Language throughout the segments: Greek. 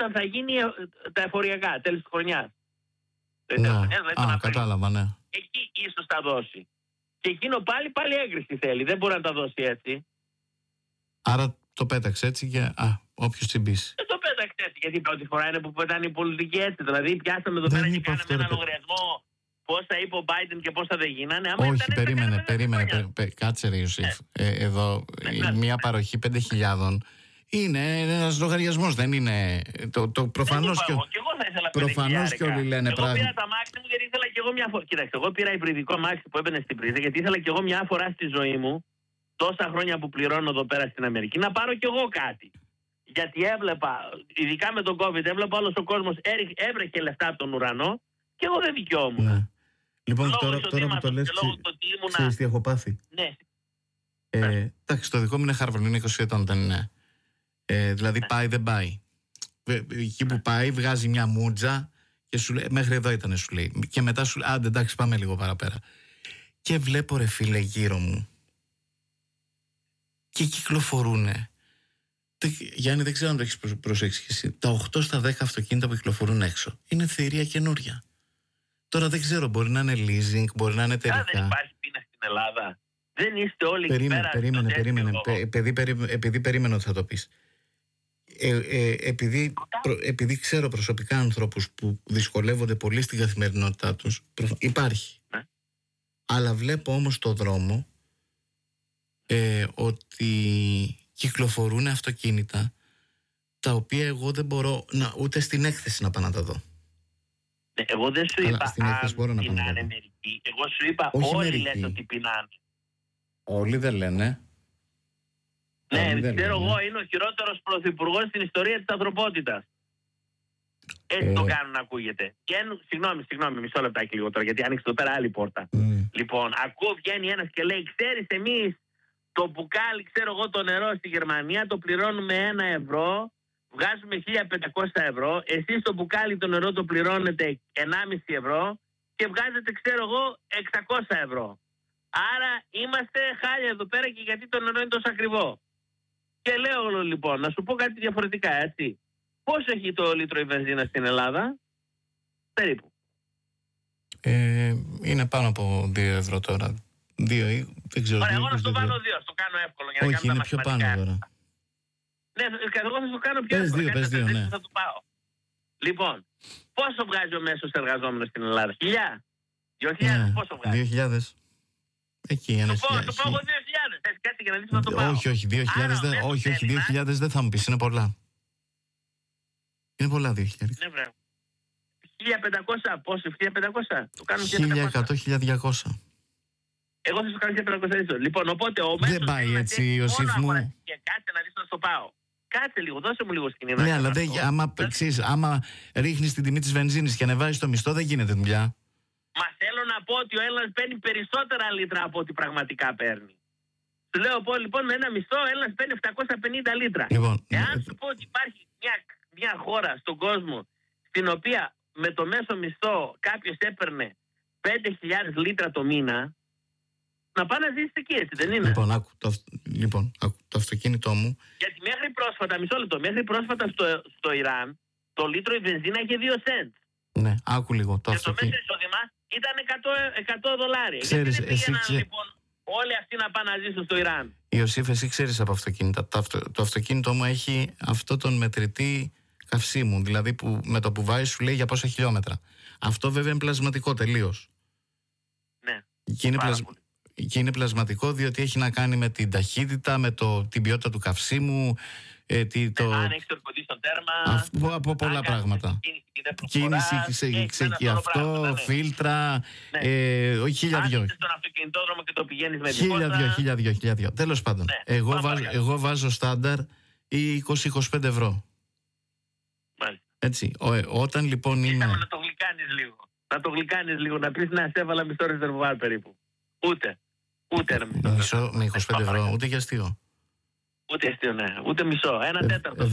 όταν θα γίνει τα εφοριακά, τέλος της χρονιάς. Κατάλαβα, ναι. Εκεί ίσως τα δώσει. Και εκείνο πάλι έγκριση θέλει. Δεν μπορεί να τα δώσει έτσι. Άρα το πέταξε έτσι και όποιος τσιμπήσει. Δεν το πέταξε έτσι. Γιατί πρώτη φορά είναι που πετάνε οι πολιτικοί έτσι. Δηλαδή πιάσαμε εδώ πέρα και κάναμε ένα λογαριασμό πόσα είπε ο Biden και πόσα δεν γίνανε. Όχι, περίμενε. Κάτσε ρε Ιωσήφ. Εδώ μια παροχή 5.000 είναι ένας λογαριασμός, δεν είναι. Προφανώς και όλοι λένε πράγματα. Εγώ πήρα τα μάξι μου γιατί ήθελα και εγώ μια φορά. Κοίταξε, εγώ πήρα υπηρετικό αμάξι που έμπαινε στην πρίζα γιατί ήθελα και εγώ μια φορά στη ζωή μου, τόσα χρόνια που πληρώνω εδώ πέρα στην Αμερική, να πάρω κι εγώ κάτι. Γιατί έβλεπα, ειδικά με τον COVID, έβλεπα όλος ο κόσμος έβρεχε λεφτά από τον ουρανό και εγώ δεν δικαιόμουν. Ναι. Λοιπόν, τώρα που το λες, ξέρεις τι έχω πάθει. Ναι. Εντάξει, το δικό μου είναι Harvard, είναι 20 ετών, δεν είναι. Δηλαδή πάει δεν πάει. Εκεί που πάει βγάζει μια μούτζα και σου λέει, μέχρι εδώ ήταν σου λέει. Και μετά σου λέει, άντε εντάξει πάμε λίγο παραπέρα. Και βλέπω ρε φίλε γύρω μου και κυκλοφορούνε. Γιάννη, δεν ξέρω αν το έχεις προσέξει και εσύ. Τα 8 στα 10 αυτοκίνητα που κυκλοφορούν έξω είναι θηρία καινούρια. Τώρα δεν ξέρω, μπορεί να είναι leasing, μπορεί να είναι εταιρικά. Δεν υπάρχει πείνα στην Ελλάδα. Δεν είστε όλοι Περίμενε. Επειδή περίμενα ότι θα το πεις. Επειδή ξέρω προσωπικά ανθρώπους που δυσκολεύονται πολύ στην καθημερινότητά τους, υπάρχει. Ναι. Αλλά βλέπω όμως στο δρόμο ότι κυκλοφορούν αυτοκίνητα τα οποία εγώ δεν μπορώ ούτε στην έκθεση να πάω να τα δω. Εγώ δεν σου είπα αν πεινάνε μερικοί. Εγώ σου είπα όλοι λένε ότι πεινάνε. Όλοι δεν λένε. Ναι, ξέρω εγώ, είναι ο χειρότερος πρωθυπουργός στην ιστορία της ανθρωπότητας. Έτσι το κάνουν να ακούγεται. Συγγνώμη, μισό λεπτάκι λίγο τώρα, γιατί άνοιξε εδώ πέρα άλλη πόρτα. Λοιπόν, ακούω, βγαίνει ένας και λέει, ξέρεις, εμείς το μπουκάλι, ξέρω εγώ, το νερό στη Γερμανία το πληρώνουμε 1 ευρώ, βγάζουμε 1.500 ευρώ, εσείς το μπουκάλι το νερό το πληρώνετε 1,5 ευρώ και βγάζετε, ξέρω εγώ, 600 ευρώ. Άρα είμαστε χάλια εδώ πέρα και γιατί το νερό είναι τόσο ακριβό. Και λέω λοιπόν, να σου πω κάτι διαφορετικά, έτσι. Πόσο έχει το λίτρο η βενζίνα στην Ελλάδα? Περίπου. Είναι πάνω από 2 ευρώ τώρα. 2, δεν ξέρω. Ωραία, εγώ να στο βάλω 2, στο κάνω εύκολο για να όχι, είναι πιο πάνω τώρα. Ναι, εγώ θα το κάνω πιο εύκολο. Πες 2, ναι. Θα το πάω. Λοιπόν, πόσο βγάζει ο μέσος εργαζόμενος στην Ελλάδα? 1.000? 2.000, πόσο βγάζει? 2.000. Εκεί ένας το πάω 2.000. Κάτσε για να δεις να το πάω. Όχι, 2.000 δεν θα μου πεις, είναι πολλά. Είναι πολλά 2.000. Ναι, βρε. 1.500, πόσο, 1.500? Το κάνω 1.100, 1.200. Εγώ θα σου κάνω 1.500. Λοιπόν, οπότε ο μέσος... Δεν πάει έτσι, Ιωσήφ μου. Και κάτσε να δεις να το πάω. Κάτσε λίγο, δώσε μου λίγο σκηνή. Ναι, αλλά άμα ρίχνεις την τιμή της βενζίνης και ανεβάζεις το μισθό, δεν γίνεται δουλειά. Μα θέλω να πω ότι ο Έλληνας παίρνει περισσότερα λίτρα από ό,τι πραγματικά παίρνει. Σου λέω λοιπόν με ένα μισθό ο Έλληνας παίρνει 750 λίτρα. Λοιπόν, εάν σου πω ότι υπάρχει μια χώρα στον κόσμο στην οποία με το μέσο μισθό κάποιος έπαιρνε 5.000 λίτρα το μήνα, να πάει να ζήσεις εκεί, έτσι δεν είναι? Λοιπόν, το αυτοκίνητό μου. Γιατί μέχρι πρόσφατα, μισό λεπτό, μέχρι πρόσφατα στο Ιράν το λίτρο η βενζίνα είχε 2 cents. Ναι, άκου λίγο. Και το μέσο εισόδημα ήταν $100. Ξέρεις, γιατί δεν πήγαιναν λοιπόν όλοι αυτοί να πάνε να ζήσουν στο Ιράν? Ιωσήφ, εσύ ξέρεις από αυτοκίνητα. Το αυτοκίνητό μου έχει αυτό τον μετρητή καυσίμου. Δηλαδή που με το που βάζεις σου λέει για πόσα χιλιόμετρα. Αυτό βέβαια είναι πλασματικό τελείως. Ναι. Και είναι πλασματικό διότι έχει να κάνει με την ταχύτητα, με την ποιότητα του καυσίμου. Αν έχει το ερκοντή στο τέρμα. Από πολλά πράγματα. Κίνηση και αυτό, φίλτρα. Όχι 1.200. Στον αυτοκινητόδρομο και το πηγαίνεις με 1.200. Τέλος πάντων. Εγώ βάζω στάνταρ ή 20-25 ευρώ. Έτσι. Όταν λοιπόν είναι. Να το γλυκάνεις λίγο. Να το γλυκάνεις λίγο. Να πεις να σε έβαλα μισό ρεζερβουάρ περίπου. Ούτε μισό με 25 ευρώ, ούτε για αστείο. Ούτε αστείο, ναι. Ούτε μισό. 1/4.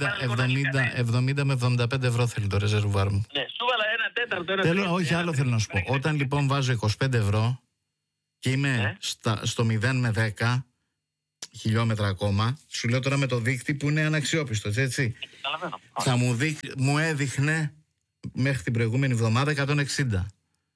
70 με 75 ευρώ θέλει το ρεζερβουάρ μου. Ναι, σου βάλα 1/4. Όχι, άλλο θέλω να σου πω. Όταν λοιπόν βάζω 25 ευρώ και είμαι στο 0 με 10, χιλιόμετρα ακόμα. Σου λέω τώρα με το δείκτη που είναι αναξιόπιστος, έτσι. Μου έδειχνε μέχρι την προηγούμενη εβδομάδα 160.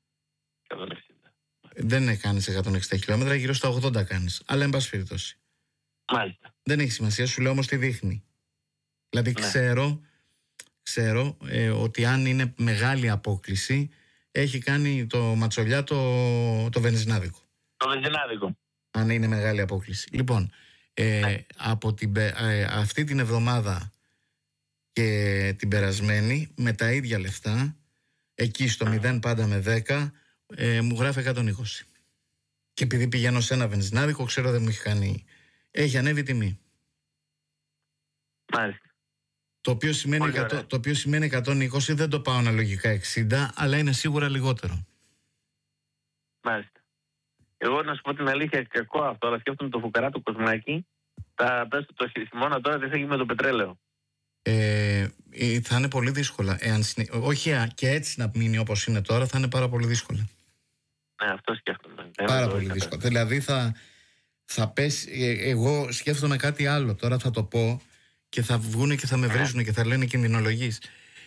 Δεν κάνεις 160 χιλιόμετρα, γύρω στα 80 κάνεις. Αλλά εν πάση περιπτώσει. Μάλιστα. Δεν έχει σημασία, σου λέω όμως τι δείχνει. Δηλαδή ξέρω ότι αν είναι μεγάλη απόκληση, έχει κάνει το Ματσολιά το βενζινάδικο. Το βενζινάδικο. Αν είναι μεγάλη απόκληση. Λοιπόν, από αυτή την εβδομάδα και την περασμένη, με τα ίδια λεφτά, εκεί στο 0 πάντα με 10, μου γράφει 120. Και επειδή πηγαίνω σε ένα βενζινάδικο, ξέρω δεν μου έχει κάνει. Έχει ανέβει η τιμή. Μάλιστα. Το οποίο σημαίνει 120, δεν το πάω αναλογικά 60, αλλά είναι σίγουρα λιγότερο. Μάλιστα. Εγώ να σου πω την αλήθεια, κακό αυτό, αλλά σκέφτομαι το φουκαρά του Κοσμάκη. Θα πέσω το χειμώνα τώρα, τι θα γίνει με το πετρέλαιο. Θα είναι πολύ δύσκολα. Όχι και έτσι να μείνει όπως είναι τώρα, θα είναι πάρα πολύ δύσκολα. Ναι, αυτό σκέφτομαι. Πάρα πολύ δύσκολα. Δηλαδή θα πέσει. Εγώ σκέφτομαι κάτι άλλο. Τώρα θα το πω και θα βγουν και θα με βρίζουν και θα λένε κινδυνολογείς.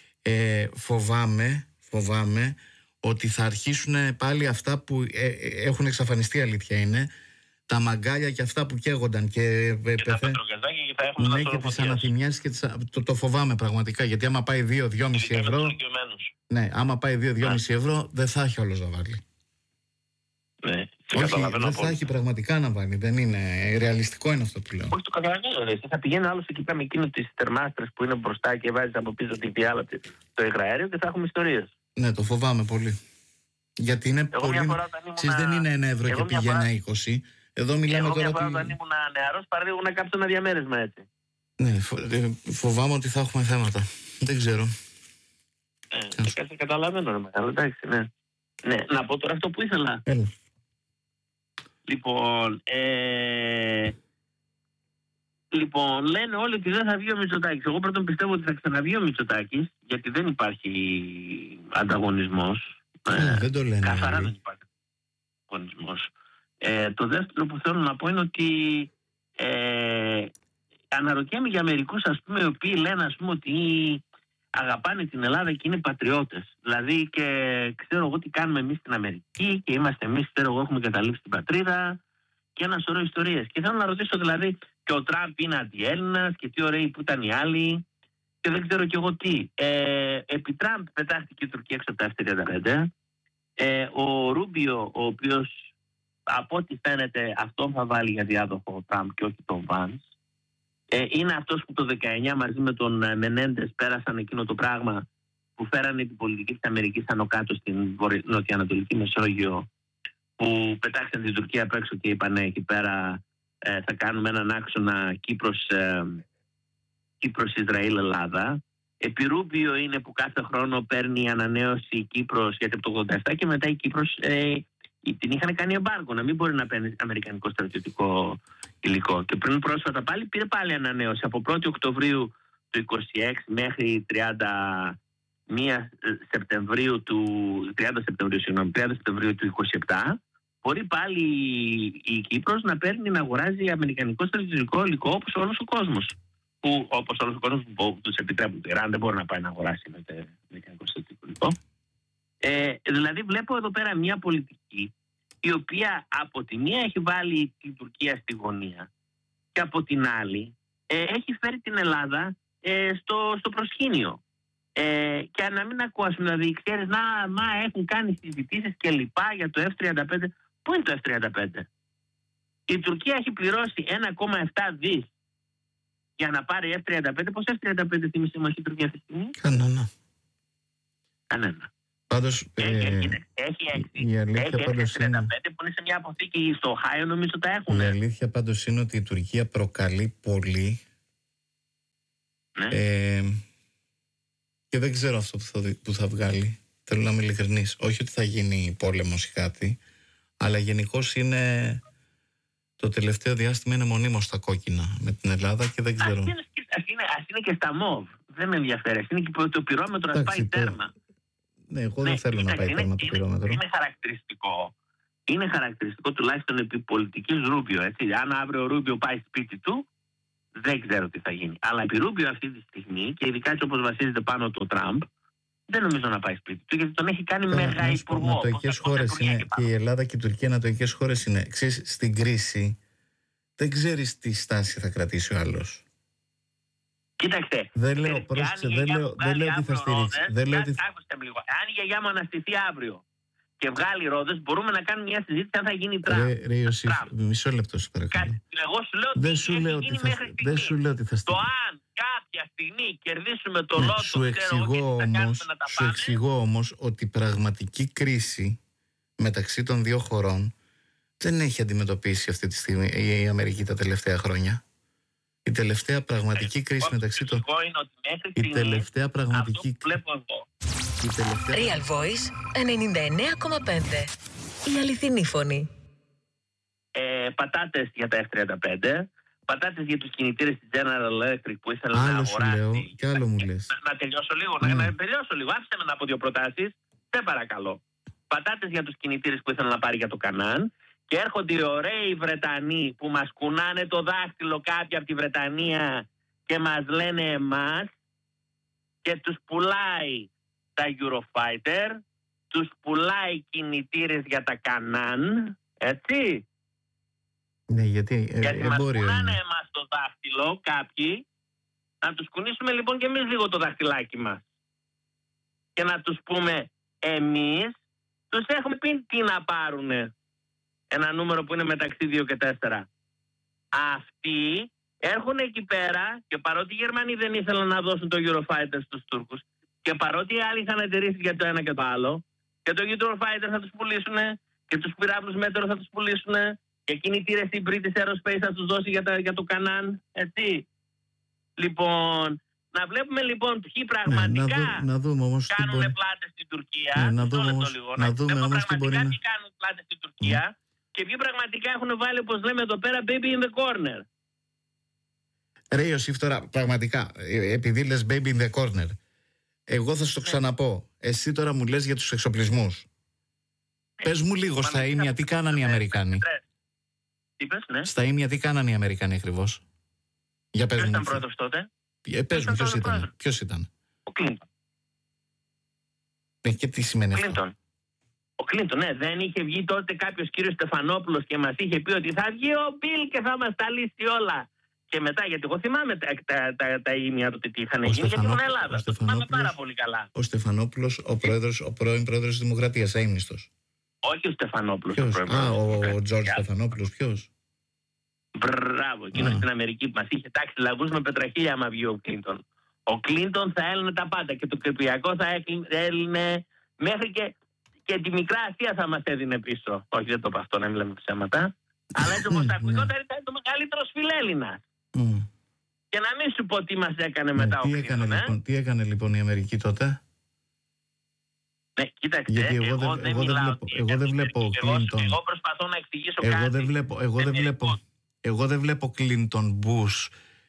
Φοβάμαι ότι θα αρχίσουν πάλι αυτά που έχουν εξαφανιστεί, η αλήθεια είναι. Τα μαγκάλια και αυτά που καίγονταν και και τις αναθυμιάσεις και το φοβάμαι πραγματικά, γιατί άμα πάει 2-2,5 ευρώ, ναι, άμα πάει 2-2,5 ευρώ δεν θα έχει όλο ζαβάλι. Ναι, όχι, δεν θα έχει πραγματικά να βάλει. Δεν είναι ρεαλιστικό, είναι αυτό που λέω. Όχι, το καταλαβαίνω. Θα πηγαίνει άλλο εκεί πέρα με εκείνο τις θερμάστρες που είναι μπροστά και βάζει από πίσω την διάλατη το υγραέριο και θα έχουμε ιστορίες. Ναι, το φοβάμαι πολύ. Γιατί είναι πολύ. Εσείς δεν είναι 1 ευρώ και πήγε 1,20. Εδώ μιλάμε τώρα. Εγώ όταν ήμουν νεαρός παραδείγω να κάψω ένα διαμέρισμα έτσι. Ναι, φοβάμαι ότι θα έχουμε θέματα. Δεν ξέρω. Καταλαβαίνω, μεγάλο, εντάξει, ναι. Ναι, να πω τώρα αυτό που ήθελα. Λοιπόν, λένε όλοι ότι δεν θα βγει ο Μητσοτάκης. Εγώ πρώτον πιστεύω ότι θα ξαναβγεί ο Μητσοτάκης, γιατί δεν υπάρχει ανταγωνισμός. Δεν το λένε. Καθαρά δεν υπάρχει ανταγωνισμός. Το δεύτερο που θέλω να πω είναι ότι αναρωτιέμαι για μερικούς, ας πούμε, οι οποίοι λένε, ας πούμε, ότι αγαπάνε την Ελλάδα και είναι πατριώτες. Δηλαδή, και ξέρω εγώ τι κάνουμε εμείς στην Αμερική και είμαστε εμείς, ξέρω εγώ, έχουμε καταλήψει την πατρίδα και ένα σωρό ιστορίες. Και θέλω να ρωτήσω, δηλαδή, και ο Τραμπ είναι αντιέλληνας και τι ωραίοι που ήταν οι άλλοι και δεν ξέρω κι εγώ τι. Επί Τραμπ πετάχτηκε η Τουρκία έξω από τα F-35. Ο Ρούμπιο, ο οποίος από ό,τι φαίνεται αυτό θα βάλει για διάδοχο ο Τραμπ και όχι τον Βάνς. Είναι αυτός που το 19 μαζί με τον Μενέντες πέρασαν εκείνο το πράγμα που φέρανε την πολιτική της Αμερικής άνω κάτω στην νοτιοανατολική Μεσόγειο, που πετάξαν την Τουρκία απ' έξω και είπαν εκεί πέρα θα κάνουμε έναν άξονα Κύπρος-Ισραήλ-Ελλάδα. Επί Ρούμπιο είναι που κάθε χρόνο παίρνει ανανέωση η Κύπρος, γιατί από το 87 και μετά η Κύπρος την είχαν κάνει εμπάργκο να μην μπορεί να παίρνει αμερικανικό στρατιωτικό υλικό. Και πριν πρόσφατα πάλι πήρε πάλι ανανέωση από 1η Οκτωβρίου του 26 μέχρι 30 Σεπτεμβρίου του 27 μπορεί πάλι η Κύπρος να παίρνει, να αγοράζει αμερικανικό στρατιωτικό υλικό όπως όλος ο κόσμος. Όπως όλος ο κόσμος που τους επιτρέπουν. Το Ιράν δεν μπορεί να πάει να αγοράσει με το αμερικανικό στρατιωτικό υλικό. Δηλαδή βλέπω εδώ πέρα μια πολιτική η οποία από τη μία έχει βάλει την Τουρκία στη γωνία και από την άλλη έχει φέρει την Ελλάδα στο προσκήνιο. Και να μην ακούσουμε, δηλαδή ξέρεις, έχουν κάνει συζητήσεις και λοιπά για το F-35. Πού είναι το F-35? Η Τουρκία έχει πληρώσει 1,7 δις για να πάρει F-35. Πώς F-35 θυμίσαι μας η Τουρκία αυτή τη στιγμή? Κανένα. Πάντως, η αλήθεια πάντως είναι, που είναι σε μια αποθήκη στο Οχάιο, νομίζω τα έχουν. Η αλήθεια πάντως είναι ότι η Τουρκία προκαλεί πολύ. Ναι. Και δεν ξέρω αυτό που θα βγάλει. Θέλω να είμαι ειλικρινής. Όχι ότι θα γίνει πόλεμος ή κάτι, αλλά γενικώς είναι το τελευταίο διάστημα είναι μονίμως στα κόκκινα με την Ελλάδα και δεν ξέρω. Ας είναι και στα μοβ. Δεν με ενδιαφέρει. Ας είναι και το πυρόμετρο, ας πάει τέρμα. Ναι, εγώ δεν θέλω να πάει τέρμα το πυρόμετρο. Είναι χαρακτηριστικό είναι χαρακτηριστικό τουλάχιστον επί πολιτικής Ρούμπιο. Έτσι. Αν αύριο ο Ρούμπιο πάει σπίτι του, δεν ξέρω τι θα γίνει. Αλλά επί Ρούμπιο αυτή τη στιγμή, και ειδικά έτσι όπως βασίζεται πάνω το Τραμπ, δεν νομίζω να πάει σπίτι του, γιατί τον έχει κάνει μέγα υπουργό. Ανατοικές χώρες είναι, και η Ελλάδα και η Τουρκία ανατοικές χώρες είναι. Ξέρεις, στην κρίση δεν ξέρεις τι στάση θα κρατήσει ο άλλος. Κοίταξτε. Δεν λέω ότι θα στηρίξει. Άκουστε με λίγο. Αν η γιαγιά μου αναστηθεί αύριο και βγάλει ρόδες, μπορούμε να κάνουμε μια συζήτηση αν θα γίνει Τραμπ. Ρε Ιωσήφ, μισό λεπτό σου παρακαλώ. Εγώ σου λέω δεν σου λέω ότι θα στηρίξει. Το αν κάποια στιγμή κερδίσουμε το λότο, σου εξηγώ όμως ότι η πραγματική κρίση μεταξύ των δύο χωρών δεν έχει αντιμετωπίσει αυτή τη στιγμή η Αμερική τα τελευταία χρόνια. Η τελευταία πραγματική κρίση μεταξύ των... Η τελευταία πραγματική... Real Voice 99,5. Η αληθινή φωνή. Πατάτες για τα F-35, πατάτες για τους κινητήρες της General Electric που ήθελα να αγοράσει. Λέω, και άλλο μου λες. Να τελειώσω λίγο, να τελειώσω λίγο. Άφησε με να πω δύο προτάσεις. Σε παρακαλώ. Πατάτες για τους κινητήρες που ήθελα να πάρει για το Κανάν. Και έρχονται οι ωραίοι Βρετανοί που μας κουνάνε το δάχτυλο κάποιοι από τη Βρετανία και μας λένε εμάς και τους πουλάει τα Eurofighter, τους πουλάει κινητήρες για τα Κανάν, έτσι. Ναι, γιατί μας κουνάνε εμάς το δάχτυλο κάποιοι, να τους κουνήσουμε λοιπόν και εμείς λίγο το δαχτυλάκι μας. Και να τους πούμε εμείς τους έχουμε πει τι να πάρουνε. Ένα νούμερο που είναι μεταξύ 2 και 4. Αυτοί έρχονται εκεί πέρα και παρότι οι Γερμανοί δεν ήθελαν να δώσουν το Eurofighter στους Τούρκους και παρότι οι άλλοι είχαν εταιρείσει για το ένα και το άλλο και το Eurofighter θα τους πουλήσουν και τους πυράβλους μέτρο θα τους πουλήσουν και κινητήρες στην British Aerospace θα τους δώσει για το Κανάν, έτσι. Λοιπόν, να βλέπουμε λοιπόν ποιοι πραγματικά να δούμε όμως κάνουν πλάτες στην Τουρκία. Να δούμε όμως τι μπορεί να... Ποιοι κάνουν πλάτες στην Τουρκία. Και ποιοι πραγματικά έχουν βάλει, όπως λέμε εδώ πέρα, baby in the corner. Ρε Ιωσήφ, τώρα πραγματικά, επειδή λες baby in the corner, εγώ θα σου το ξαναπώ. Εσύ τώρα μου λες για τους εξοπλισμούς. Πες μου λίγο στα ίμια τι κάνανε οι Αμερικάνοι. Τι πες, ναι. Στα ίμια τι κάνανε οι Αμερικάνοι ακριβώς. Για πες ποιος μου. Ήταν πρόεδρος τότε. Πες μου ποιος ήταν. Ο Κλίντον. Και τι σημαίνει αυτό. Ο Κλίντον, ναι, δεν είχε βγει τότε κάποιος κύριος Στεφανόπουλος και μας είχε πει ότι θα βγει ο Μπιλ και θα μας τα λύσει όλα. Και μετά, γιατί εγώ θυμάμαι τα ίμια τότε τι είχαν γίνει για την Ελλάδα. Το θυμάμαι πάρα πολύ καλά. Ο Στεφανόπουλος, ο πρώην πρόεδρος της Δημοκρατίας, αείμνηστος. Όχι ο Στεφανόπουλος. Ο Τζορτζ Στεφανόπουλος, ποιος. Μπράβο, εκείνος στην Αμερική που μας είχε τάξει λαγούς με πετραχίλια άμα βγει ο Κλίντον. Ο Κλίντον θα έλυνε τα πάντα και το Κυπριακό θα έλυνε μέχρι και τη Μικρά Ασία θα μας έδινε πίσω. Όχι, δεν το είπα αυτό, να μην λέμε ψέματα. Αλλά έτσι όπως τα ακουγόταν ήταν το μεγαλύτερος φιλέλληνας. Και να μην σου πω τι μας έκανε μετά ο Κλίντον. Τι έκανε λοιπόν η Αμερική τότε. Ναι, κοίταξε, εγώ δεν βλέπω Κλίντον. Εγώ προσπαθώ να εξηγήσω κάτι. Εγώ δεν βλέπω Κλίντον, Μπούς,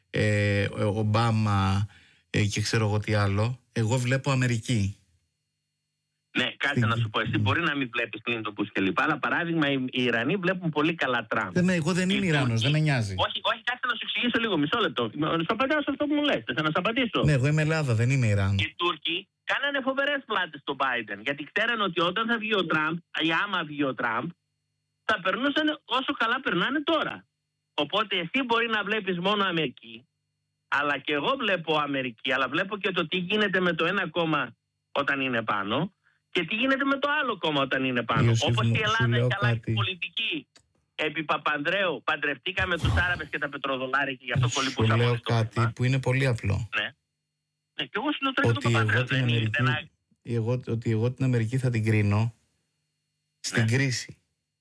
Ομπάμα και ξέρω εγώ τι άλλο. Εγώ βλέπω Αμερική. Ναι, κάτσε να σου πω. Εσύ μπορεί να μην βλέπεις Κλίντον, Μπούς και λοιπά, αλλά παράδειγμα οι Ιρανοί βλέπουν πολύ καλά Τραμπ. Εγώ δεν είμαι Ιρανός, δεν με νοιάζει. Όχι, κάτσε να σου εξηγήσω λίγο, μισό λεπτό. Σου απαντάω σε αυτό που μου λες. Θα να σου απαντήσω. Ναι, εγώ είμαι Ελλάδα, δεν είμαι Ιράν. Οι Τούρκοι κάνανε φοβερές πλάτες στον Biden, γιατί ξέρανε ότι όταν θα βγει ο Τραμπ, ή άμα βγει ο Τραμπ, θα περνούσαν όσο καλά περνάνε τώρα. Οπότε εσύ μπορεί να βλέπεις μόνο Αμερική, αλλά και εγώ βλέπω Αμερική, αλλά βλέπω και το τι γίνεται με το ένα κόμμα όταν είναι πάνω και τι γίνεται με το άλλο κόμμα όταν είναι πάνω. Όπως η Ελλάδα έχει αλλάξει πολιτική. Επί Παπανδρέου παντρευτήκαμε τους Άραβες και τα πετροδολάρια και γι' αυτό πολύ που σου λέω κάτι που είναι πολύ απλό. Ναι. Και εγώ σου λέω τώρα για το Παπανδρέου. Ότι εγώ την Αμερική θα την κρίνω στην κρίση.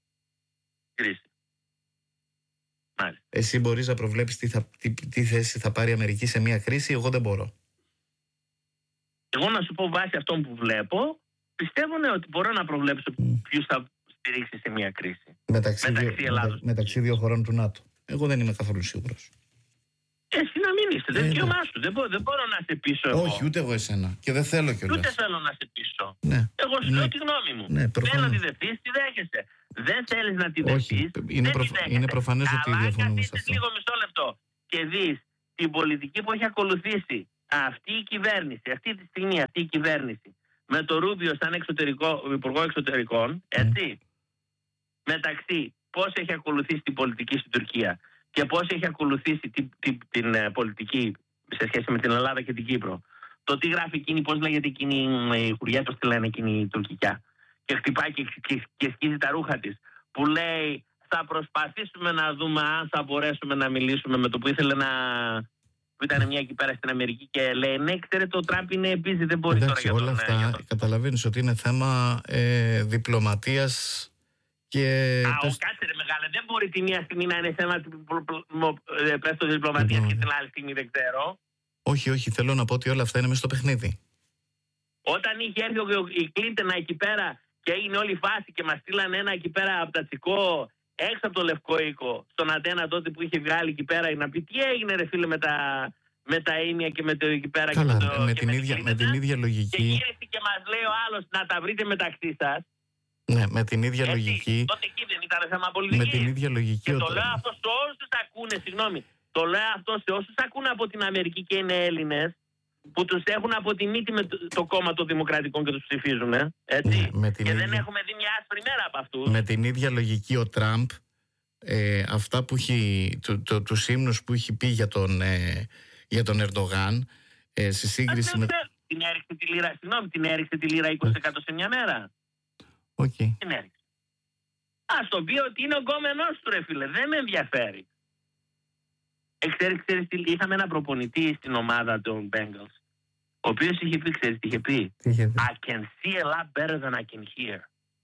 Εσύ μπορείς να προβλέψεις τι θέση θα πάρει η Αμερική σε μια κρίση, εγώ δεν μπορώ. Εγώ να σου πω βάσει αυτών που βλέπω, πιστεύω ότι μπορώ να προβλέψω ποιους θα στηρίξει σε μια κρίση. Μεταξύ δύο χωρών του ΝΑΤΟ. Εγώ δεν είμαι καθόλου σίγουρος. Εσύ να να μην είστε. Δεν δικαίωμά σου. Δεν μπορώ να σε πείσω εγώ. Όχι, ούτε εγώ εσένα. Και δεν θέλω κιόλας. Ούτε θέλω να σε πείσω. Ναι. Εγώ σου λέω τη γνώμη μου. Ναι, θέλω να τη δεχτείς, τη δέχεσαι. Δεν θέλεις να τη δεχτείς. Είναι προφανές ότι διαφωνούμε σε αυτό. Λίγο μισό λεπτό και δεις την πολιτική που έχει ακολουθήσει αυτή η κυβέρνηση, αυτή τη στιγμή αυτή η κυβέρνηση, με το Ρούμπιο σαν υπουργό εξωτερικών, έτσι, μεταξύ πώς έχει ακολουθήσει την πολιτική στην Τουρκία και πώς έχει ακολουθήσει την πολιτική σε σχέση με την Ελλάδα και την Κύπρο. Το τι γράφει εκείνη, πώς λέγεται εκείνη η υπουργεία, πώς τη λένε εκείνη η τουρκικά, και χτυπάει και σκίζει τα ρούχα της, που λέει θα προσπαθήσουμε να δούμε αν θα μπορέσουμε να μιλήσουμε με το που ήθελε να... που ήταν μια εκεί πέρα στην Αμερική και λέει ναι, ξέρετε, ο Τραμπ είναι επίσης, δεν μπορεί. Εντάξει, τώρα όλα αυτά καταλαβαίνεις ότι είναι θέμα διπλωματίας και... Κάτσε ρε μεγάλε, δεν μπορεί τη μία στιγμή να είναι θέμα διπλωματίας και την άλλη στιγμή δεν ξέρω. Όχι, θέλω να πω ότι όλα αυτά είναι μέσα στο παιχνίδι. Όταν είχε έρθει η Κλίντον εκεί πέρα και έγινε όλη η φάση και μας στείλαν ένα εκεί πέρα από τα Τσικό έξω από το Λευκό Οίκο, στον Αντένα τότε που είχε βγάλει εκεί πέρα να πει τι έγινε ρε φίλε με τα ίμια και με το εκεί πέρα. Καλά, και με την ίδια λογική. Και γύρισε και μας λέει ο άλλος να τα βρείτε μεταξύ σας. Ναι, με την ίδια λογική. Τότε εκεί δεν ήταν θέμα πολιτικής. Με την ίδια λογική. Και το λέω αυτό σε όσους ακούνε, συγγνώμη, το λέω αυτό σε όσους ακούνε από την Αμερική και είναι Έλληνες, που τους έχουν από τη μύτη με το κόμμα των Δημοκρατικών και τους ψηφίζουν. Έτσι. Ναι, και δεν έχουμε δει μια άσπρη μέρα από αυτούς. Με την ίδια λογική ο Τραμπ, αυτά που έχει, τους ύμνους που έχει πει για τον Ερντογάν, σε σύγκριση με... Την έριξε τη λίρα, συγγνώμη, την έριξε τη λίρα 20% σε μια μέρα. Okay. Την έριξε. Ας το πει ότι είναι ο γκόμενός του ρε φίλε, δεν με ενδιαφέρει. Ξέρεις, είχαμε ένα προπονητή στην ομάδα των Bengals, ο οποίος είχε πει, ξέρεις τι είχε πει? I can see a lot better than I can hear.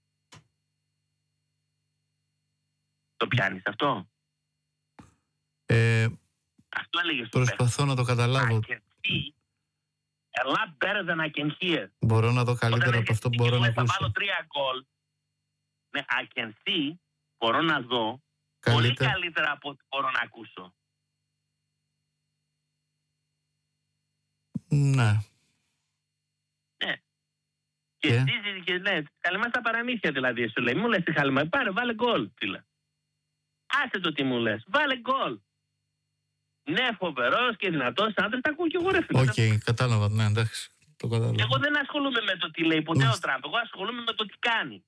Το πιάνεις αυτό? Αυτό έλεγε στο προσπαθώ να το καταλάβω. I can see a lot better than I can hear. Μπορώ να δω καλύτερα από αυτό που μπορώ να ακούσω. Θα βάλω 3 γκολ. Ναι, I can see, μπορώ να δω πολύ καλύτερα από ό,τι μπορώ να ακούσω. Ναι. Ναι. Και εσύ και λέει, καλή μας τα παραμύθια δηλαδή, σου λέει. Μου λες τη χάλη μου, πάρε, βάλε γκολ, φίλε. Άσε το τι μου λες, βάλε γκολ. Ναι, φοβερός και δυνατός άντρας, τα ακούω και εγώ ρε φίλε. Οκ, κατάλαβα, ναι, εντάξει. Το κατάλαβα. Εγώ δεν ασχολούμαι με το τι λέει ποτέ ο Τραμπ, εγώ ασχολούμαι με το τι κάνει.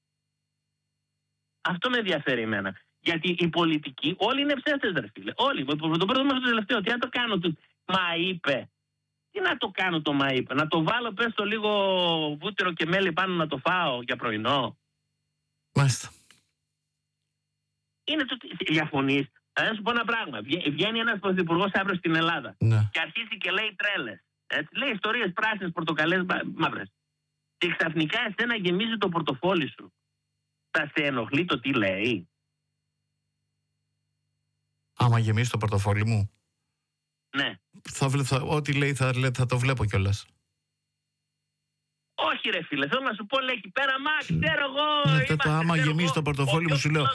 Αυτό με ενδιαφέρει εμένα. Γιατί οι πολιτικοί όλοι είναι ψεύτες ρε φίλε. Όλοι, το πρώτο μέχρι το τελευταίο, τι να το κάνω, μα είπε. Τι να το κάνω το μα είπε, να το βάλω πες το λίγο βούτυρο και μέλι πάνω να το φάω για πρωινό. Μάλιστα. Είναι το διαφωνείς. Θα σου πω ένα πράγμα. Βγαίνει ένας πρωθυπουργός αύριο στην Ελλάδα και αρχίζει και λέει τρέλες. Λέει ιστορίες πράσινες, πορτοκαλές, μαύρες. Και ξαφνικά εσένα γεμίζει το πορτοφόλι σου. Θα σε ενοχλεί το τι λέει? Άμα γεμίσει το πορτοφόλι μου. Ναι. Ό,τι λέει θα το βλέπω κιόλας. Όχι ρε φίλε, θέλω να σου πω λέει εκεί πέρα, μα ξέρω εγώ. Άμα γεμίσει το πορτοφόλι μου σου λέω.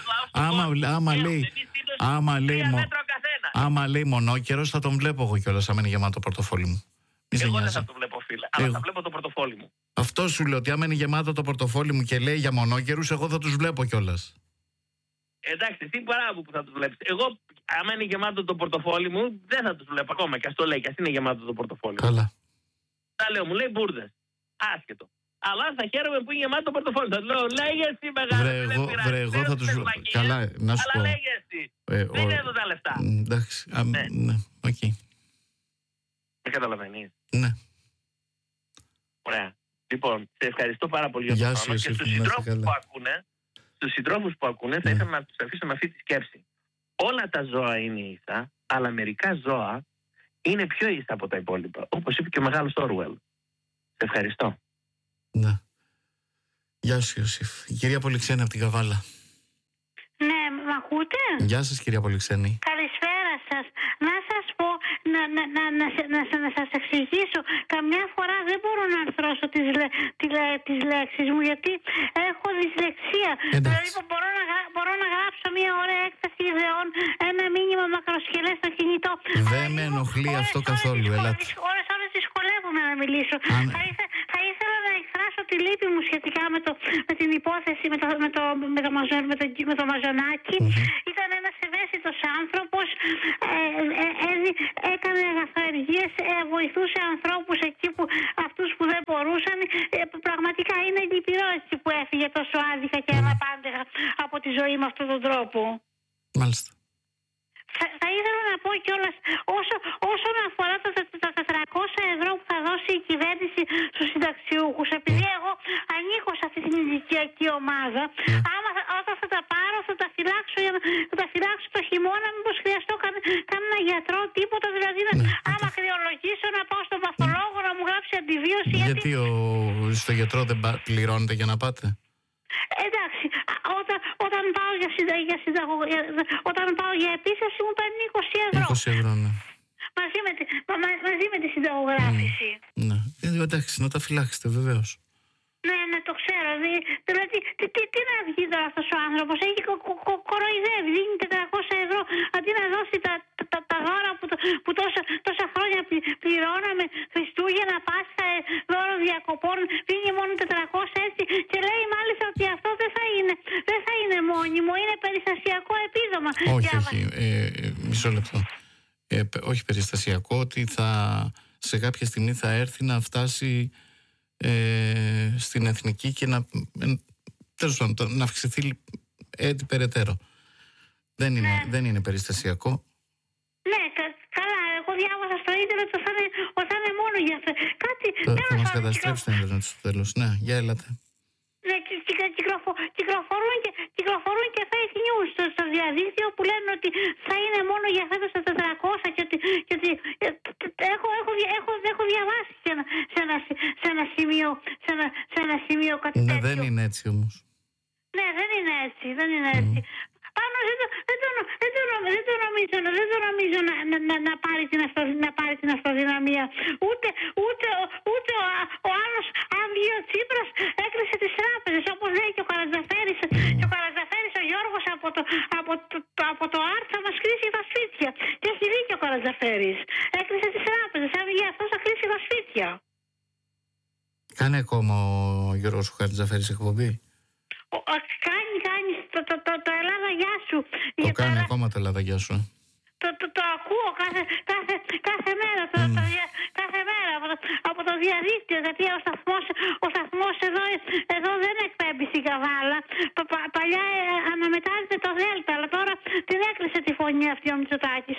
Άμα λέει μονόκερος θα τον βλέπω εγώ κιόλας, άμα είναι γεμάτο το πορτοφόλι μου. Εγώ δεν θα το βλέπω φίλε, αλλά θα βλέπω το πορτοφόλι μου. Αυτό σου λέω, ότι άμα είναι γεμάτο το πορτοφόλι μου και λέει για μονόκερους, εγώ θα τους βλέπω κιόλας. Εντάξει, εσύ παράδειγμα που θα τους βλέπεις. Εγώ, άμα είναι γεμάτο το πορτοφόλι μου, δεν θα τους βλέπω ακόμα. Και ας το λέει, και ας είναι γεμάτο το πορτοφόλι μου. Καλά. Θα λέω, μου λέει μπουρδες. Άσχετο. Αλλά θα χαίρομαι που είναι γεμάτο το πορτοφόλι. Θα λέω, λέγε εσύ μεγάλο. Εγώ θα τους βλέπω. Καλά, να σου πω. Αλλά λέγε εσύ. Δεν είναι εδώ τα λεφτά. Εντάξει. Ναι, οκ. Δεν καταλαβαίνεις. Ναι. Ωραία. Λοιπόν, σε ευχαριστώ πάρα πολύ για το χρόνο. Και στους συντρόφους που ακούνε, θα ήθελα να τους αφήσω με αυτή τη σκέψη. Όλα τα ζώα είναι ίσα, αλλά μερικά ζώα είναι πιο ίσα από τα υπόλοιπα. Όπως είπε και ο μεγάλος Orwell. Σε ευχαριστώ. Ναι. Γεια σου Ιωσήφ. Η κυρία Πολυξένη από την Καβάλα. Ναι, μ' ακούτε? Γεια σας κυρία Πολυξένη. Καλησπέρα σας. Να σας πω, να σας εξηγήσω. Καμιά φορά δεν μπορώ να αρθρώσω τις λέξεις μου, γιατί έχω δυσλεξία. Δηλαδή μπορώ να γράψω μια ωραία έκθεση ιδεών, ένα μήνυμα μακροσκελές στο κινητό. Δεν με ενοχλεί αυτό καθόλου. Ώρες δυσκολεύομαι να μιλήσω. Θα ήθελα να εκφράσω τη λύπη μου σχετικά με την υπόθεση με το Μαζονάκι. Ήταν ένας ευαίσθητος άνθρωπος, έκανε αγαθοεργίες, βοηθούσε ανθρώπους εκεί αυτούς που δεν μπορούσαν. Πραγματικά είναι λυπηρό έτσι που έφυγε τόσο άδικα και αναπάντεχα από τη ζωή με αυτόν τον τρόπο. Μάλιστα. Θα ήθελα να πω κιόλας, όσον αφορά τα 400 ευρώ που θα δώσει η κυβέρνηση στους συνταξιούχους, επειδή εγώ ανήκω σε αυτή την ηλικιακή ομάδα, όταν θα τα πάρω θα τα φυλάξω το χειμώνα, μήπως χρειαστώ κανένα γιατρό, τίποτα, δηλαδή άμα κρυολογήσω να πάω στον παθολόγο να μου γράψει αντιβίωση. Γιατί στο γιατρό δεν πληρώνετε για να πάτε? Εντάξει, όταν πάω για επίσταση μου παίρνει 20 ευρώ. 20 ευρώ, ναι. Μαζί με τη συνταγογράφηση. Ναι. Εντάξει, να τα φυλάξετε βεβαίως. Ναι, το ξέρω. Δηλαδή, τι να βγει τώρα αυτός ο άνθρωπος? Έχει κοροϊδεύει, δίνει 400 ευρώ αντί να δώσει τα δώρα που τόσα χρόνια πληρώναμε, Χριστούγεννα, Πάσχα, δώρο διακοπών, δίνει μόνο 400 έτσι και λέει μάλιστα ότι αυτό δεν θα είναι μόνιμο, είναι περιστασιακό επίδομα. Όχι, μισό λεπτό. Όχι περιστασιακό, ότι σε κάποια στιγμή θα έρθει να φτάσει στην εθνική και να αυξηθεί έτσι περαιτέρω. Δεν είναι περιστασιακό. Ναι, καλά, εγώ διάβασα στο ίντερνετ ότι θα είναι μόνο για αυτό. Θα μας καταστρέψει το ίντερνετ στο τέλος. Ναι, για έλατε. Ναι, κυκλοφορούν και fake news στο διαδίκτυο που λένε ότι θα είναι μόνο για φέτος τα 400 και ότι έχω διαβάσει σε ένα σημείο κάτι τέτοιο. Ναι, δεν είναι έτσι όμως. Ναι, δεν είναι έτσι. Πάνω δεν το νομίζω να πάρει την αυτοδυναμία. Ούτε ο άλλος, αν βγει ο Τσίπρας, έκλεισε τις τράπεζες, όπως λέει και ο Καρατζαφέρης. Και ο Καρατζαφέρης, ο Γιώργος από το ΑΡΤ θα μας κλείσει τα σπίτια. Και έχει δίκιο ο Καρατζαφέρης. Έκλεισε τις τράπεζες, αν βγει αυτός θα κλείσει τα σπίτια. Κάνει ακόμα ο Γιώργος ο Καρατζαφέρης εκπομπή? Κάνει το Ελλάδα Γεια Σου. Το κάνει ακόμα το Ελλάδα Γεια Σου. Το ακούω κάθε μέρα, κάθε μέρα από το διαδίκτυο, γιατί ο σταθμός εδώ δεν εκπέμπει στην Καβάλα. Παλιά αναμετάδεται το Δέλτα, αλλά τώρα την έκλεισε τη φωνή αυτή ο Μητσοτάκης.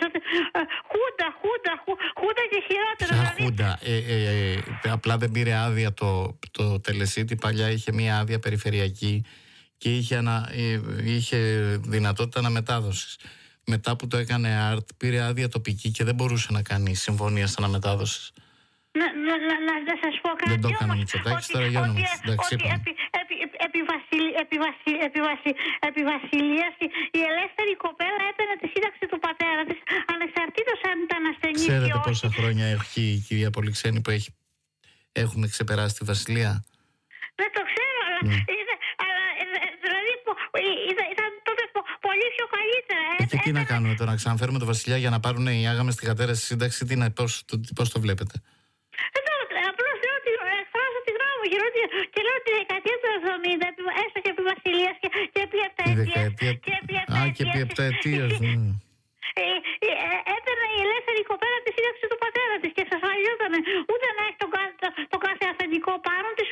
Χούντα και χειρότερα. Ποια χούντα? Απλά δεν πήρε άδεια το Τελεσίτη. Παλιά είχε μία άδεια περιφερειακή και είχε δυνατότητα αναμετάδοσης. Μετά που το έκανε ΑΡΤ, πήρε άδεια τοπική και δεν μπορούσε να κάνει συμφωνία αναμετάδοσης. Να σας πω κάτι. Δεν το έκανε ο Μητσοτάκης, τώρα για όνομα της. Εντάξει, είπαμε. Επί βασιλείας η ελεύθερη κοπέλα έπαιρνε τη σύνταξη του πατέρα της, ανεξαρτήτως αν ήταν ασθενής. Ξέρετε πόσα χρόνια έχει η κυρία Πολυξένη που έχουμε ξεπεράσει τη βασιλεία? Δεν το ξέρω, αλλά δηλαδή ήταν τότε πολύ πιο καλύτερα. Και τι να κάνουμε τώρα, να ξαναφέρουμε το βασιλιά για να πάρουν οι άγαμες τη κατέρα στη σύνταξη? Πώς το βλέπετε? Απλώς λέω ότι εκφράζω τη γνώμη μου και λέω ότι τη δεκαετία του 70, έστω και επί βασιλείας και επί επταετίας. Και επί επταετίας, έπαιρνε η ελεύθερη κοπέλα τη σύνταξη του πατέρα της και εξασφαλιζόταν ούτε να έχει το κάθε αφεντικό πάνω της,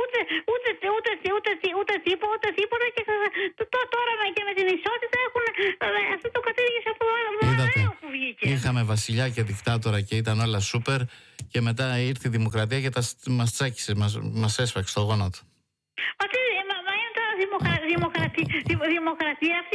ούτε τίποτα. Και τώρα και με την ισότητα έχουν αυτό το κατήργησε από το νέο που βγήκε. Είχαμε βασιλιά και δικτάτορα και ήταν όλα σούπερ, και μετά ήρθε η δημοκρατία και μας τσάκισε, μας έσφαξε το γόνατο. Μα είναι τώρα δημοκρατία αυτή?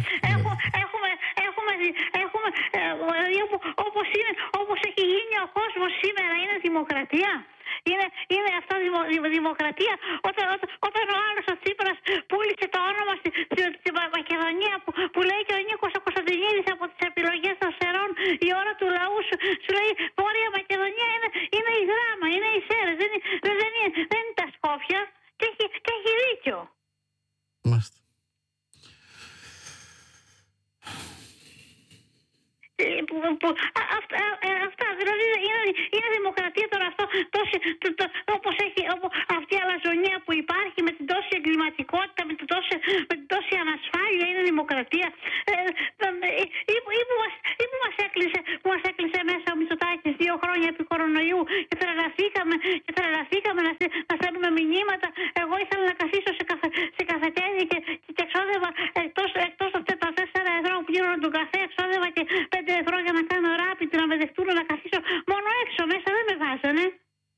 Όπως έχει γίνει ο κόσμος σήμερα, είναι δημοκρατία? Είναι αυτό δημοκρατία? Όταν ο άλλος ο Τσίπρας πούλησε το όνομα στη Μακεδονία, που λέει και ο Νίκος ο Κωνσταντινίδης από τις επιλογές των Σερών, η ώρα του λαού σου λέει Βόρεια Μακεδονία είναι η Δράμα, είναι οι Σέρες, δεν είναι τα Σκόπια, και έχει δίκιο. Μάλιστα. Αυτά δηλαδή είναι δημοκρατία τώρα αυτό, όπως έχει αυτή η αλαζονία που υπάρχει με την τόση εγκληματικότητα, με την τόση ανασφάλεια, είναι δημοκρατία. Ή που μας έκλεισε μέσα ο Μητσοτάκης 2 χρόνια επί κορονοϊού και τρελαθήκαμε να στέλνουμε μηνύματα. Εγώ ήθελα να καθίσω σε καφετέρια και εξόδευα εκτός από τα 4 ευρώ που πλήρωνα τον καφέ, εξόδευα και 5 ευρώ για να κάνω rapid, να με δεχτούν να καθίσω μόνο έξω, μέσα δεν με βάζανε.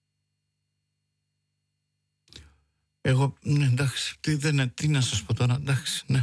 Εγώ, ναι, εντάξει, τι να σας πω τώρα, εντάξει, ναι.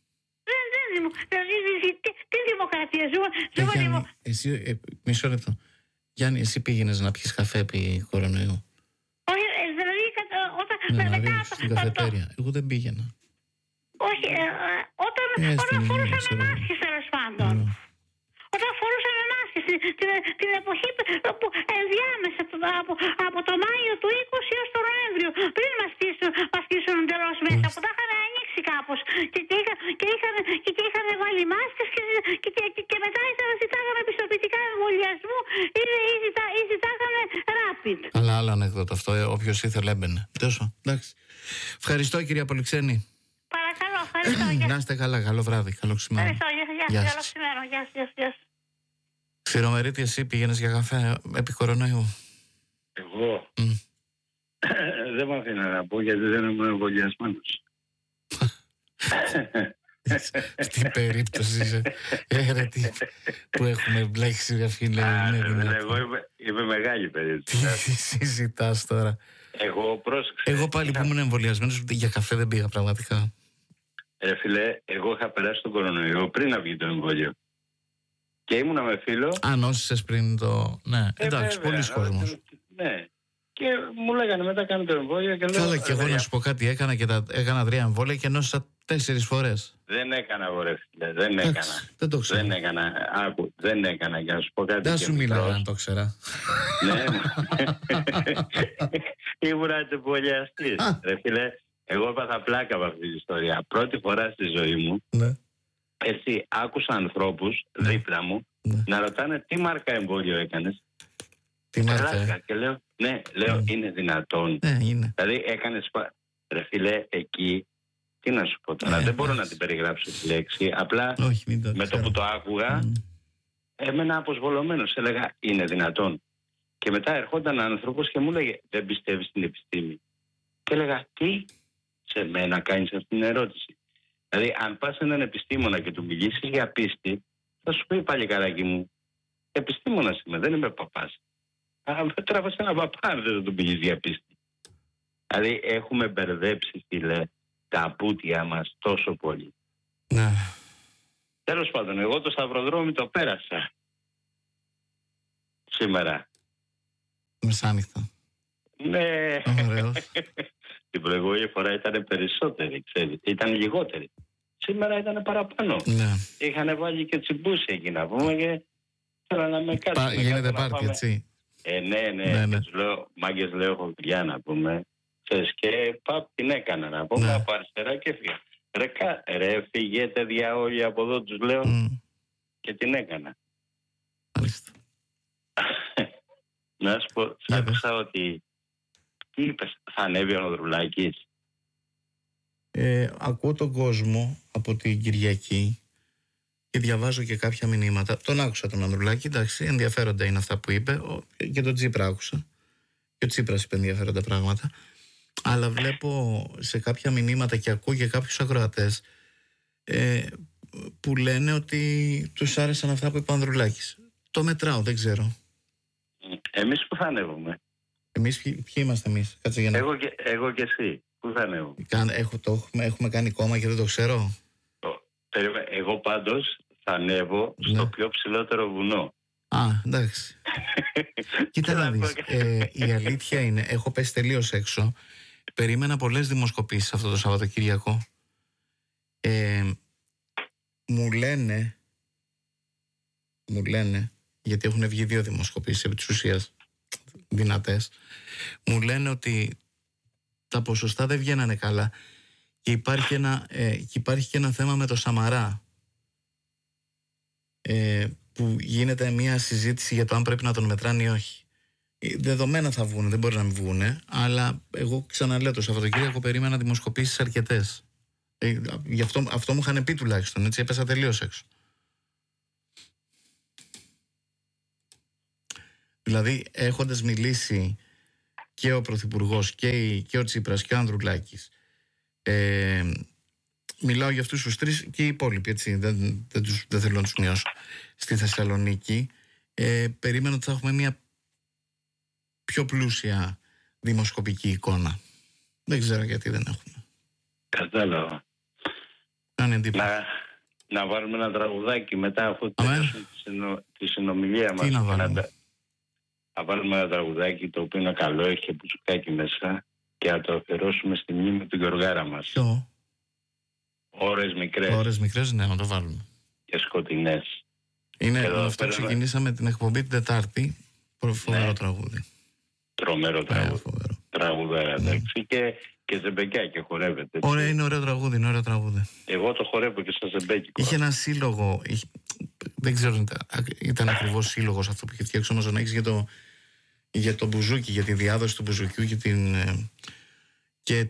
Τι δημοκρατία ζούμε. Γιάννη, εσύ, μισό λεπτό. Γιάννη, εσύ πήγαινες να πιεις καφέ επί κορονοϊού? Όχι, δηλαδή όταν μετά στην καφετέρια. Εγώ δεν πήγαινα. Όχι, όταν φορούσαμε μάσκες, τέλος πάντων. Όταν φορούσαμε μάσκες την εποχή που ενδιάμεσα από το Μάιο του 20 έως τον Νοέμβριο, πριν μας στήσουν εντελώς μέσα, που τα είχαν ανοίξει κάπως και είχαν βάλει μάσκες και μετά ζητάγαμε πιστοποιητικά εμβολιασμού ή ζητάγαμε rapid. Αλλά άλλο ανέκδοτο αυτό, όποιος ήθελε έμπαινε. Τόσο, εντάξει. Ευχαριστώ, κυρία Πολυξένη. Παρακαλώ, ευχαριστώ. Να είστε καλά, καλό βράδυ, καλό ξημέρωμα. Ευχαριστώ, γεια σας, καλό ξημέρωμα, γεια σας. Ξηρομερίτη, εσύ πήγαινες για καφέ επί κορονοϊού? Εγώ δεν μ' αφήνω να πω γιατί δεν ήμουν εμβολιασμένος. Στην περίπτωση είσαι αίρετη που έχουμε μπλέξει, ρε φίλε. Εγώ είμαι μεγάλη περίπτωση. Τι συζητάς τώρα? Εγώ πάλι που ήμουν εμβολιασμένος για καφέ δεν πήγα πραγματικά. Ρε φίλε, εγώ είχα περάσει τον κορονοϊό πριν να βγει το εμβόλιο. Και ήμουνα με φίλο. Νόσησες πριν το... Ναι, εντάξει, πολλοί κόσμος. Ναι. Και μου λέγανε μετά κάνει το εμβόλιο και λέω... Καλά, και εγώ να σου πω κάτι, έκανα 3 εμβόλια και νόσησα 4 φορές. Δεν έκανα εγώ, ρε φίλε, δεν έκανα. Δεν το ξέρω. Δεν έκανα, για να σου πω κάτι. Δεν σου μίλαγα αν το ξέρα. Ναι. Ήμουν αντιεμβολιαστής. Ρε φίλε, εγώ έπαθα πλάκα από αυτή την ιστορία. Πρώτη φορά στη ζωή μου, έτσι, άκουσα ανθρώπους δίπλα μου να ρωτάνε τι μάρκα εμβόλιο έκανες. Τι μάρκα? Και λέω, είναι δυνατόν? Είναι. Δηλαδή έκανες... Ρε φίλε, εκεί, τι να σου πω τώρα, δεν μπορώ να την περιγράψω τη λέξη. Απλά με το που το άκουγα, έμενα αποσβολωμένος. Έλεγα, είναι δυνατόν? Και μετά ερχόταν άνθρωπος και μου έλεγε, δεν πιστεύεις στην επιστήμη? Και έλεγα, τι? Σε μένα κάνεις αυτή την ερώτηση? Δηλαδή, αν πας σε έναν επιστήμονα και του μιλήσεις για πίστη, θα σου πει, παλικάράκι μου, επιστήμονας είμαι, δεν είμαι παπάς. Αλλά τραβάς ένα παπά αν δεν του μιλήσεις για πίστη. Δηλαδή, έχουμε μπερδέψει, φίλε, τα πούτια μας τόσο πολύ. Ναι. Τέλος πάντων, εγώ το σταυροδρόμι το πέρασα. Σήμερα. Μεσάνυχτα. Ναι. Ωραίος. Την προηγούμενη φορά ήταν περισσότεροι, ξέρετε. Ήταν λιγότεροι. Σήμερα ήταν παραπάνω. Ναι. Είχαν βάλει και τσιμπούση εκεί να πούμε και θέλω να με κάτσουν. Γίνεται πάρτι, έτσι. Ναι. Τους λέω, μάγκες, λέω, έχω δουλειά να πούμε. Ξέρεις, και την έκανα να πούμε από αριστερά και έφυγα. Ρε, φύγετε δια όλοι από εδώ, τους λέω, και την έκανα. Μάλιστα. Να σου πω, άκουσα ότι... Τι είπες, θα ανέβει ο Ανδρουλάκης? Ακούω τον κόσμο από την Κυριακή και διαβάζω και κάποια μηνύματα. Τον άκουσα τον Ανδρουλάκη, εντάξει, ενδιαφέροντα είναι αυτά που είπε. Και τον Τσίπρα άκουσα. Και ο Τσίπρας είπε ενδιαφέροντα πράγματα. Αλλά βλέπω σε κάποια μηνύματα και ακούω και κάποιους ακροατές που λένε ότι τους άρεσαν αυτά που είπε ο Ανδρουλάκης. Το μετράω, δεν ξέρω. Εμείς που θα ανέβουμε? Εμείς ποιοι είμαστε εμείς? Κάτσε για να... Εγώ και εσύ. Πού θα ανέβουμε? Έχουμε κάνει κόμμα και δεν το ξέρω. Εγώ πάντως θα ανέβω στο πιο ψηλότερο βουνό. Εντάξει. Κοίτα να δεις. Η αλήθεια είναι, έχω πέσει τελείως έξω. Περίμενα πολλές δημοσκοπήσεις αυτό το Σαββατοκύριακο. Μου λένε, γιατί έχουν βγει 2 δημοσκοπήσεις επί της ουσίας δυνατές, μου λένε ότι τα ποσοστά δεν βγαίνανε καλά και υπάρχει και ένα θέμα με το Σαμαρά, που γίνεται μια συζήτηση για το αν πρέπει να τον μετράνε ή όχι. Δεδομένα θα βγουν, δεν μπορεί να μην βγουν, αλλά εγώ ξαναλέω, το Σαββατοκύριακο περίμενα δημοσκοπήσεις αρκετές. Γι' αυτό μου είχαν πει τουλάχιστον, έτσι έπεσα τελείως έξω. Δηλαδή, έχοντας μιλήσει και ο Πρωθυπουργός και ο Τσίπρας και ο Ανδρουλάκης, μιλάω για αυτούς τους τρεις και οι υπόλοιποι, έτσι, δεν θέλω να τους μειώσω, στη Θεσσαλονίκη, περίμενα ότι θα έχουμε μια πιο πλούσια δημοσκοπική εικόνα. Δεν ξέρω γιατί δεν έχουμε. Κατάλαβα. Να βάλουμε ένα τραγουδάκι μετά, αφού τελειώσουμε τη συνομιλία μας. Τι να βάλουμε? Να βάλουμε ένα τραγουδάκι το οποίο είναι καλό, έχει και μπουζουκάκι μέσα, και να το αφιερώσουμε στη μνήμη του Γιωργάρα μας. Ποιο? Ώρες μικρές. Ώρες μικρές, ναι, να το βάλουμε. Και σκοτεινές. Είναι αυτό, ξεκινήσαμε την εκπομπή την Τετάρτη. Φοβερό τραγούδι. Τρομερό τραγούδι. Τραγουδάρα, εντάξει. Και ζεμπεκιά και χορεύεται. Ωραία, είναι ωραίο τραγούδι, είναι ωραίο τραγούδι. Εγώ το χορεύω και στα ζεμπέκικο. Είχε ένα σύλλογο, δεν ξέρω, ήταν ακριβώς σύλλογος αυτό που είχε φτιάξει ο Μαζονάκης για το μπουζούκι, για τη διάδοση του μπουζουκιού και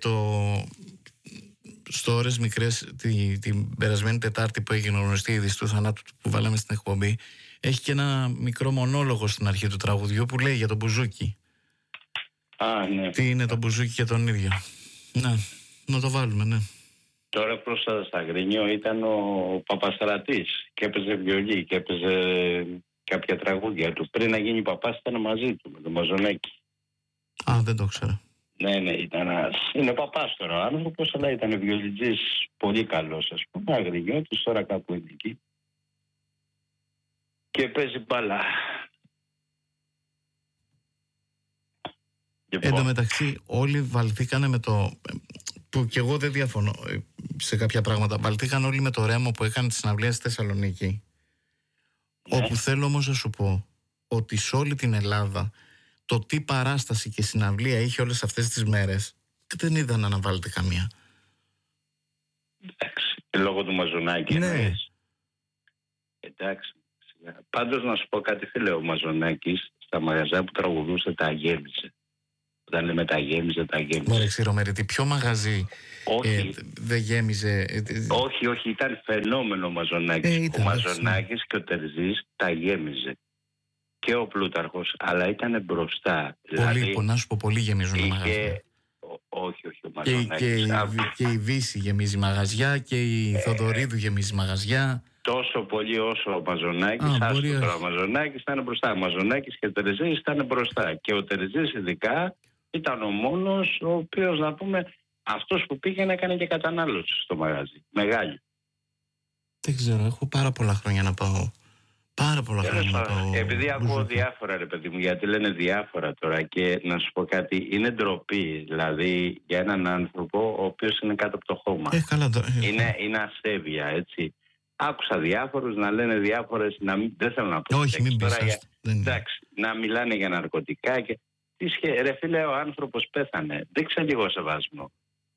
στο Ώρες Μικρές την περασμένη Τετάρτη που έγινε γνωστή η είδηση του θανάτου που βάλαμε στην εκπομπή, έχει και ένα μικρό μονόλογο στην αρχή του τραγουδιού που λέει για το μπουζούκι. Ναι. Τι είναι το μπουζούκι και τον ίδιο. Ναι, να το βάλουμε, ναι. Τώρα πρόσφατα στα Αγρίνιο ήταν ο Παπαστρατής και έπαιζε βιολί και έπαιζε κάποια τραγούδια του. Πριν να γίνει παπάς ήταν μαζί του με τον Μαζονάκη. Δεν το ξέρω. Ναι, είναι παπάς τώρα ο άνθρωπος, αλλά ήταν βιολιτζής πολύ καλός, ας πούμε. Αγρινιώτης, τώρα κάπου είναι εκεί. Και παίζει μπάλα. Εν τω μεταξύ όλοι βαλθήκανε με το, που κι εγώ δεν διαφωνώ σε κάποια πράγματα, βαλθήκαν όλοι με το Ρέμο που έκανε τη συναυλία στη Θεσσαλονίκη. Όπου θέλω όμως να σου πω ότι σε όλη την Ελλάδα το τι παράσταση και συναυλία είχε όλες αυτές τις μέρες, δεν είδα να αναβάλλεται καμία. Εντάξει, λόγω του Μαζονάκη. Ναι. Εντάξει. Πάντως να σου πω κάτι, φίλε, ο Μαζονάκης στα μαγαζιά που τραγουδούσε τα γέμιζε. Όταν λέμε τα γέμιζε. Μωρέ Ξηρομερήτη, ποιο μαγαζί δεν γέμιζε? Όχι, ήταν φαινόμενο ο Μαζονάκης. Ο Μαζονάκης και ο Τερζής τα γέμιζε. Και ο Πλούταρχος, αλλά ήταν μπροστά. Δηλαδή, να σου πω, πολύ γεμίζουν μαγαζιά. Όχι, ο Μαζονάκης. Και η Βύση γεμίζει μαγαζιά και η Θοδωρίδου γεμίζει μαγαζιά. Τόσο πολύ όσο ο Μαζονάκης, ο Μαζονάκης ήταν μπροστά. Ο Μαζονάκης και ο Τερζής ήταν μπροστά. Και ο Τερζής ειδικά ήταν ο μόνος ο οποίος, να πούμε, αυτός που πήγαινε έκανε και κατανάλωση στο μαγαζί. Μεγάλη. Δεν ξέρω, έχω πάρα πολλά χρόνια να πάω. Επειδή ακούω διάφορα, ρε παιδί μου, γιατί λένε διάφορα τώρα, και να σου πω κάτι, είναι ντροπή, δηλαδή, για έναν άνθρωπο ο οποίος είναι κάτω από το χώμα. Είναι ασέβεια, έτσι. Άκουσα διάφορους να λένε διάφορες, δεν θέλω να πω. Όχι, μην πεις. Εντάξει, να μιλάνε για ναρκωτικά και... Ρε φίλε, ο άνθρωπος πέθανε. Δείξε λίγο σεβασμό.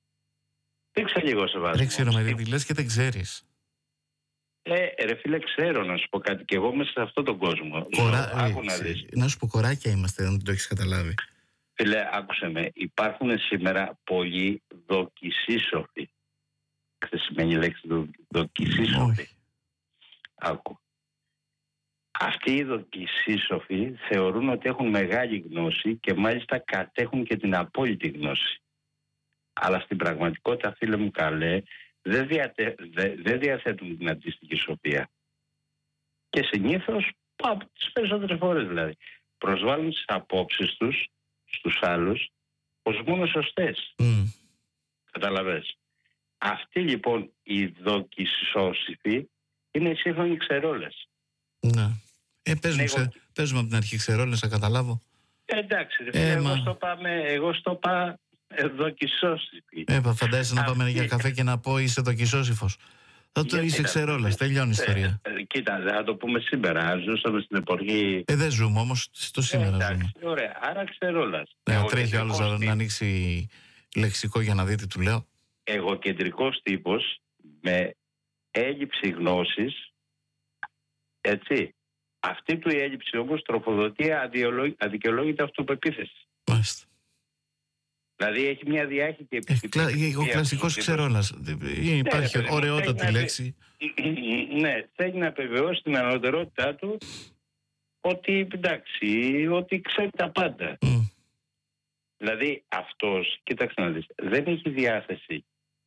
Δεν ξέρω, Μερίδη, λες και δεν ξέρεις. Ρε φίλε, ξέρω, να σου πω κάτι. Και εγώ μέσα σε αυτόν τον κόσμο. Να σου πω, κοράκια είμαστε, αν δεν το έχεις καταλάβει. Φίλε, άκουσε με. Υπάρχουν σήμερα πολλοί δοκισίσοφοι. Τι σημαίνει η λέξη δοκισίσοφοι? Άκου. Αυτοί οι δοκισίσοφοι θεωρούν ότι έχουν μεγάλη γνώση και μάλιστα κατέχουν και την απόλυτη γνώση. Αλλά στην πραγματικότητα, φίλε μου καλέ, δεν διαθέτουν την αντίστοιχη σοφία. Και συνήθως, τις περισσότερες φορές δηλαδή, προσβάλλουν τις απόψεις τους στους άλλους ως μόνο σωστές. Καταλαβες. Αυτοί λοιπόν οι δοκισόσυφοι είναι οι σύγχρονοι ξερόλες. Ναι. Παίζουμε από την αρχή ξερόλες, να καταλάβω. Εντάξει, εγώ στο είπα δοκισόσυφοι. Φαντάζεσαι να πάμε για καφέ και να πω είσαι δοκισόσυφος. Θα το είσαι ξερόλας, τελειώνει η ιστορία. Κοίτα, θα το πούμε σήμερα. Αν ζούσαμε στην εποχή. Δεν ζούμε όμως, στο σήμερα ζούμε. Ωραία, άρα ξερόλας. Τρέχει ο άλλος να ανοίξει λεξικό για να δει τι του λέω. Εγωκεντρικός τύπος με έλλειψη γνώσης, έτσι, Αυτή του η έλλειψη όμως τροφοδοτεί αδικαιολόγητα αυτοπεποίθηση. Μάλιστα. Δηλαδή έχει μια διάχυτη επιστημονική. Ο κλασικός ξερόλας. Υπάρχει ωραιότατη λέξη. Ναι, θέλει να επιβεβαιώσει την ανωτερότητά του ότι εντάξει, ότι ξέρει τα πάντα. Δηλαδή αυτός, κοίταξε να δεις, δεν έχει διάθεση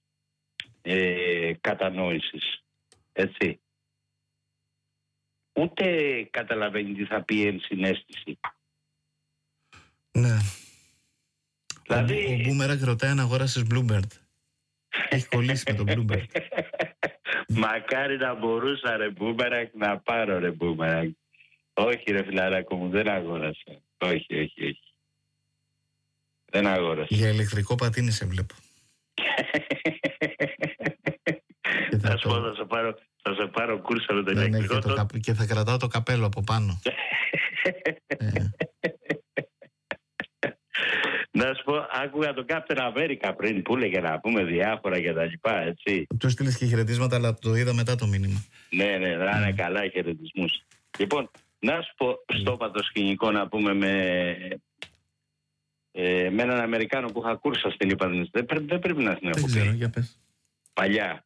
κατανόησης, έτσι. Ούτε καταλαβαίνει τι θα πει ενσυναίσθηση. Ναι. Δηλαδή... Ο Μπούμεραγκ ρωτάει αν αγόρασες Bloomberg. Έχει κολλήσει με τον Bloomberg. Μακάρι να μπορούσα ρε Μπούμεραγκ να πάρω ρε Μπούμεραγκ. Όχι ρε φιλαράκο μου, δεν αγόρασα. Όχι. Δεν αγόρασα. Για ηλεκτρικό πατίνι σε βλέπω. Θα σου πω, θα σε πάρω κούρσα με το ηλεκτρικό. Και θα κρατάω το καπέλο από πάνω. Να σου πω, άκουγα τον Captain America πριν που έλεγε να πούμε διάφορα και τα λοιπά, έτσι. Του στείλες και χαιρετίσματα, αλλά το είδα μετά το μήνυμα. Ναι, να είναι καλά οι χαιρετισμούς. Λοιπόν, να σου πω, στο πατο σκηνικό να πούμε με έναν Αμερικάνο που είχα κούρσα στην Ιππανδίνηση. Δεν πρέπει να την έχω πει. Δεν ξέρω, για πες. Παλιά.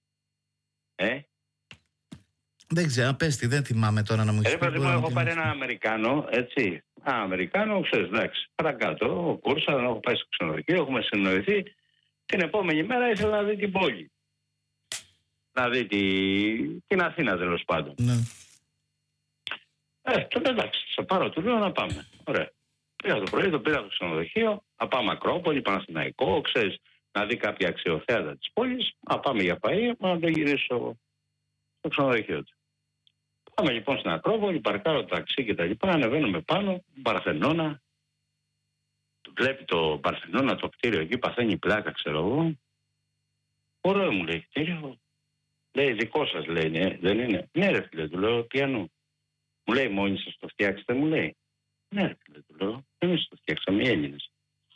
Δεν ξέρω, πες τι, δεν θυμάμαι τώρα να μου εξηγήσει. Έχω πάρει ένα Αμερικάνο, έτσι. Αμερικάνο, ξέρεις, εντάξει. Παρακάτω, κούρσα, έχω πάει στο ξενοδοχείο, έχουμε συνοηθεί. Την επόμενη μέρα ήθελα να δει την πόλη. Να δει την Αθήνα, τέλος πάντων. Ναι. Τότε εντάξει, σε πάρω, του λέω να πάμε. Ωραία. Πήγα το πρωί, το πήρα στο ξενοδοχείο, να πάμε Ακρόπολη, Παναθηναϊκό, ξέρεις, να δει κάποια αξιοθέατα της πόλης, να πάμε για φαΐ, να το γυρίσω στο ξενοδοχείο του. Πάμε λοιπόν στην Ακρόπολη, παρκάρω το ταξί και τα λοιπά, ανεβαίνουμε πάνω, Παρθενώνα. Βλέπει το Παρθενώνα το κτίριο εκεί, παθαίνει πλάκα, ξέρω εγώ. Ωραίο μου λέει κτίριο. Λέει δικό σας λέει, ναι, δεν είναι. Ναι ρε φίλε, του λέω πιανού. Μου λέει μόνοι σας το φτιάξετε, μου λέει. Ναι ρε φίλε, του λέω, εμείς το φτιάξαμε οι Έλληνες.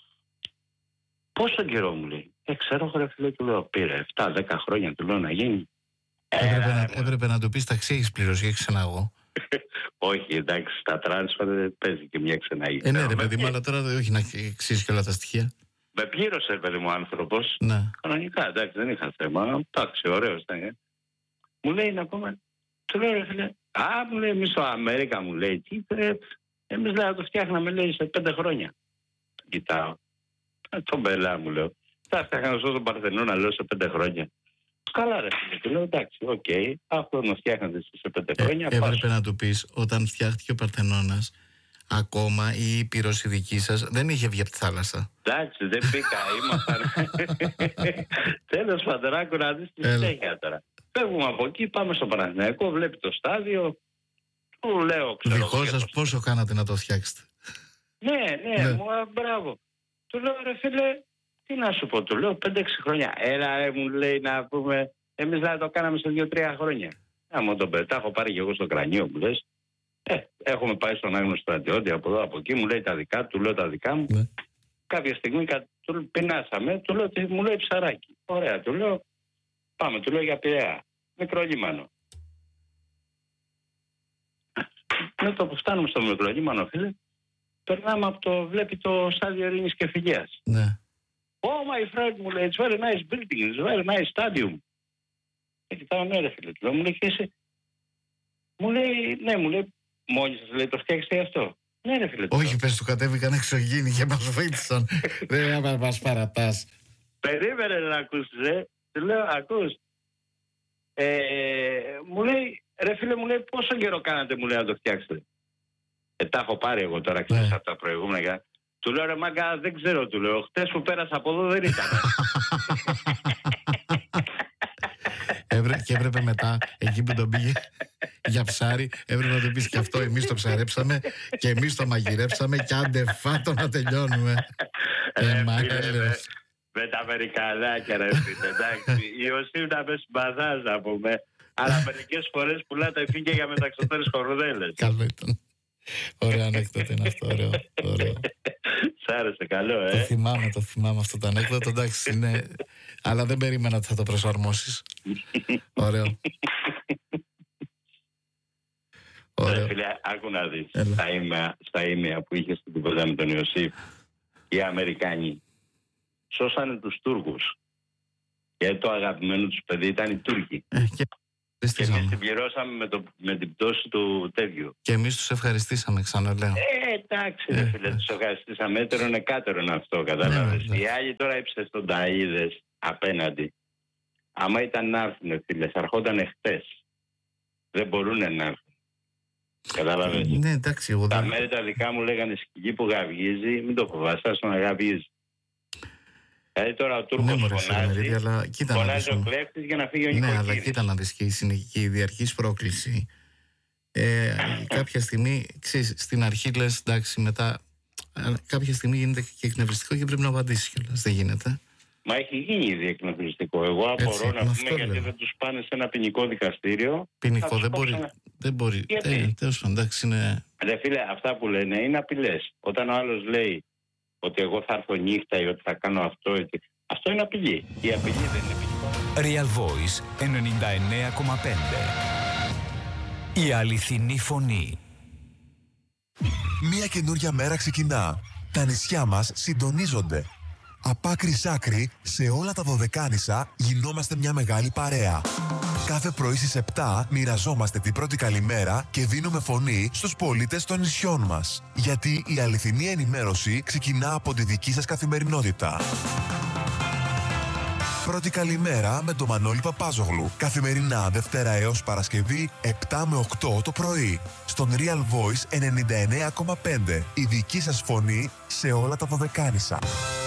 Πόσο καιρό μου λέει. Ξέρω ρε φίλε, του λέω, πήρε 7-10 χρόνια του λέω να γίνει. Έπρεπε να του πεις ταξί έχεις πληρώσει, έχεις ξεναγώ. Όχι, εντάξει, στα τράνσφερ παίζει και μια ξεναγή. Ναι, ρε παιδί μου, αλλά τώρα όχι να εξήσεις και όλα τα στοιχεία. Με πλήρωσε, ρε παιδί μου, άνθρωπος. Ναι. Κανονικά, εντάξει, δεν είχα θέμα. Εντάξει, ωραίος ήταν. Μου λέει να πούμε, του λέω, ρε φίλε, μου λέει, εμείς στο Αμέρικα, μου λέει, τι εμείς λέει, το φτιάχναμε, λέει, σε 5 χρόνια. Κοιτάω. Τον μπελά μου λέω. Θα φτιάχναμε στο Παρθενώνα, λέω, σε 5 χρόνια. Καλά ρε φίλε, του λέω εντάξει, οκ, αυτό να φτιάχνετε σε 5 χρόνια. Έπρεπε να του πεις, όταν φτιάχτηκε ο Παρθενώνας, ακόμα η Ήπειρος η δική σας δεν είχε βγει από τη θάλασσα. Εντάξει, δεν μπήκα, ήμασταν. Τέλος Φαντεράκο, να δεις τη συνέχεια τώρα. Φεύγουμε από εκεί, πάμε στο Παναθηναϊκό, βλέπει το στάδιο. Του λέω, ξέρω. Δικό σας πόσο κάνατε να το φτιάξετε. Ναι, μπράβο. Του λέω ρε φίλε, τι να σου πω, του λέω 5-6 χρόνια. Έλα, μου λέει να πούμε, εμείς να το κάναμε σε 2-3 χρόνια. Άμα τον πετά, έχω πάρει και εγώ στο κρανίο, μου λες. Έχουμε πάει στον Άγνωστο Στρατιώτη από εδώ, από εκεί, μου λέει τα δικά του, λέω τα δικά μου. Ναι. Κάποια στιγμή του πεινάσαμε, του λέω, μου λέει ψαράκι. Ωραία, του λέω, πάμε, του λέω για Πειραιά. Μικρό λίμανο. Με το που φτάνουμε στο μικρό λίμανο, φίλε, περνάμε από το, βλέπει το στάδιο Ειρήνης και Φιλίας. Ναι. Oh my friend, μου λέει, it's very nice building, it's very nice stadium. Κοιτάω, ναι ρε φίλε, μου λέει και εσύ. Μου λέει, ναι, μου λέει, μόνοι σας λέει, το φτιάξετε αυτό. Ναι ρε φίλε. Όχι, πες του κατέβηκαν εξωγήινοι και μας βοήθησαν. Δεν μας παρατάς. Περίμενε να ακούσεις, Του λέω, ακούς. Μου λέει, ρε φίλε, μου λέει, πόσο καιρό κάνατε, μου λέει, να το φτιάξετε. Τα έχω πάρει εγώ τώρα, ξέρεις από τα προηγούμενα. Του λέω, ρε μάγκα, δεν ξέρω, του λέω. Χτες που πέρασα από εδώ δεν ήταν. Και έπρεπε μετά, εκεί που τον πήγε για ψάρι, έπρεπε να του πεις και αυτό, εμείς το ψαρέψαμε και εμείς το μαγειρέψαμε και άντε φάτο να τελειώνουμε. Με τα Αμερικανάκια, ρε φίλε, εντάξει. Η Ιωσήου να με συμπαθάς, να πούμε. Αλλά μερικές φορές πουλάτε φύγε για μεταξωτέρες κορδέλες. Καλό ήταν. Ωραίο ανέκδοτο είναι αυτό, ωραίο. Σ' άρεσε, καλό, Το θυμάμαι αυτό το ανέκδοτο, εντάξει, είναι... αλλά δεν περίμενα ότι θα το προσαρμόσεις. Ωραίο. Φίλε, άκου να δεις. Στα ήμια που είχε στην κουβέντα με τον Ιωσήφ, οι Αμερικάνοι σώσανε τους Τούρκους. Και το αγαπημένο τους παιδί ήταν οι Τούρκοι. Και εμείς την πληρώσαμε με την πτώση του τέτοιου. Και εμείς τους ευχαριστήσαμε, ξαναλέω. Εντάξει, ρε φίλε, τους ευχαριστήσαμε. Έτερον εκάτερον αυτό, κατάλαβες. Οι άλλοι τώρα ύψες τον Ταΐδες απέναντι. Άμα ήταν να έρθουν, φίλε, θα ερχόταν χτες. Δεν μπορούν να έρθουν. Κατάλαβες. Ναι, εντάξει, τα μέρη τα δικά μου λέγανε σκηνή που γαβγίζει, μην το φοβάσαι, άστο να γαβγίζει. Δηλαδή τώρα ο Τούρκος φωνάζει ο κλέφτης για να φύγει ο νοικοκύρης. Ναι, αλλά κοίτα να δεις και η διαρκής πρόκληση. Κάποια στιγμή, ξέρεις, στην αρχή λες εντάξει, μετά κάποια στιγμή γίνεται και εκνευριστικό και πρέπει να απαντήσεις κιόλας. Δεν γίνεται. Μα έχει γίνει ήδη εκνευριστικό. Εγώ απορώ να πούμε γιατί δεν τους πάνε σε ένα ποινικό δικαστήριο. Ποινικό δεν μπορεί. Τέλος πάντων, εντάξει, είναι. Ρε φίλε, αυτά που λένε είναι απειλές. Όταν ο άλλος λέει ότι εγώ θα έρθω νύχτα ή ότι θα κάνω αυτό, αυτό είναι απειλή. Η απειλή δεν είναι ποινικό. Real Voice 99,5. Η αληθινή φωνή. Μια καινούρια μέρα ξεκινά. Τα νησιά μας συντονίζονται. Από άκρη σ' άκρη, σε όλα τα Δωδεκάνησα γινόμαστε μια μεγάλη παρέα. Κάθε πρωί στις 7 μοιραζόμαστε την πρώτη καλημέρα και δίνουμε φωνή στους πολίτες των νησιών μας. Γιατί η αληθινή ενημέρωση ξεκινά από τη δική σας καθημερινότητα. Πρώτη καλημέρα με τον Μανώλη Παπάζογλου. Καθημερινά Δευτέρα έως Παρασκευή 7 με 8 το πρωί. Στον Real Voice 99,5. Η δική σας φωνή σε όλα τα Δωδεκάνησα.